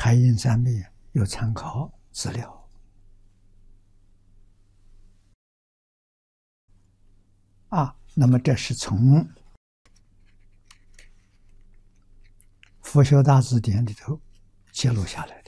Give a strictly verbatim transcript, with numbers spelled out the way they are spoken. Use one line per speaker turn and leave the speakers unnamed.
海印三昧有参考资料啊。那么这是从佛学大字典里头揭露下来的。